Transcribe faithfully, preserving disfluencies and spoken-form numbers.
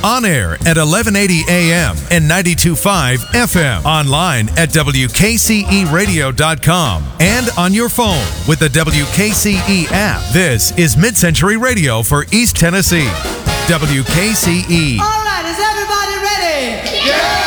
On air at eleven eighty A M and ninety-two point five F M. Online at W K C E radio dot com and on your phone with the W K C E app. This is Mid-Century Radio for East Tennessee. W K C E. All right, is everybody ready? Yeah!